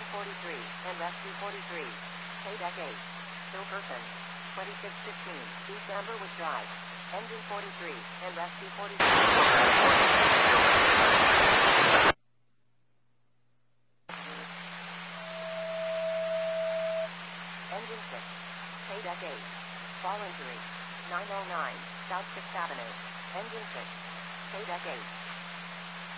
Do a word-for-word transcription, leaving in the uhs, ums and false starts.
forty-three, and rescue forty-three. K-Deck eight. Bill Burton. twenty-six fifteen, East Amberwood Drive. Engine forty-three, and rescue forty-three. Engine six. K-Deck eight. Fall injury. nine oh nine, South sixth Avenue. Engine six. K-Deck eight.